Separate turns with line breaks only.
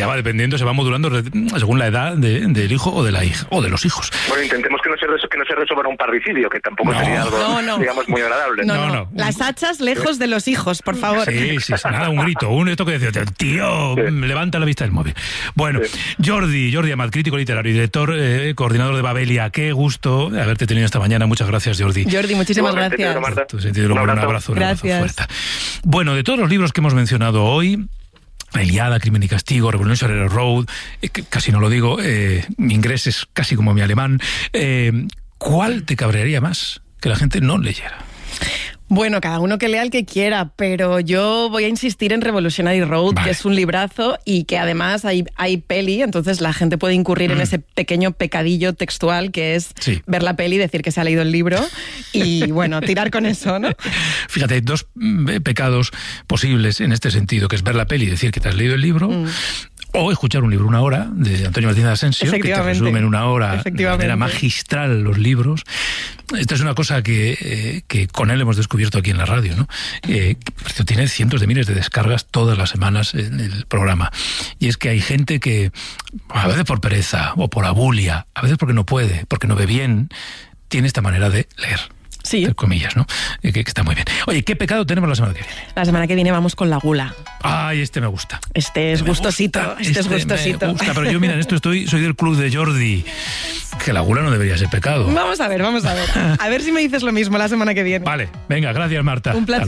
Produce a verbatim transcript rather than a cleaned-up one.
ya va dependiendo, se va modulando según la edad de, del hijo o de la hija, o de los hijos.
Bueno, intentemos que no se, que no se resuelva un parricidio, que tampoco
no.
sería algo,
no, no.
digamos, muy agradable.
No,
no,
no,
no.
Las hachas lejos de los hijos, por favor.
Sí, sí, sí, nada, un grito, un esto que decía, tío, sí. levanta la vista del móvil. Bueno, sí. Jordi, Jordi Amat, crítico literario y director, eh, coordinador de Babelia, qué gusto haberte tenido esta mañana. Muchas gracias, Jordi.
Jordi, muchísimas
Bueno,
gracias.
Marta.
Tu sentido un, un abrazo, un
gracias.
abrazo fuerte. Bueno, de todos los libros que hemos mencionado hoy, La Ilíada, Crimen y Castigo, Revolution Road, eh, casi no lo digo, eh, mi inglés es casi como mi alemán, eh, ¿cuál te cabrearía más que la gente no leyera?
Bueno, cada uno que lea el que quiera, pero yo voy a insistir en Revolutionary Road, vale. que es un librazo y que además hay, hay peli, entonces la gente puede incurrir mm. en ese pequeño pecadillo textual que es sí. ver la peli, decir que se ha leído el libro y, bueno, tirar con eso, ¿no?
Fíjate, hay dos pecados posibles en este sentido, que es ver la peli y decir que te has leído el libro, mm. o escuchar un libro una hora de Antonio Martínez Asensio, que te resume en una hora de manera magistral los libros. Esta es una cosa que, eh, que con él hemos descubierto aquí en la radio, ¿no? Eh, que tiene cientos de miles de descargas todas las semanas en el programa. Y es que hay gente que, a veces por pereza o por abulia, a veces porque no puede, porque no ve bien, tiene esta manera de leer.
Sí.
Entre comillas, ¿no? Que, que está muy bien. Oye, ¿qué pecado tenemos la semana que viene?
La semana que viene vamos con la gula.
Ay, este me gusta.
Este es
me
gustosito.
Gusta,
este, este es gustosito.
Me gusta, pero yo, mira, en esto estoy, soy del club de Jordi. Que la gula no debería ser pecado.
Vamos a ver, vamos a ver. A ver si me dices lo mismo la semana que viene.
Vale, venga, gracias, Marta.
Un placer.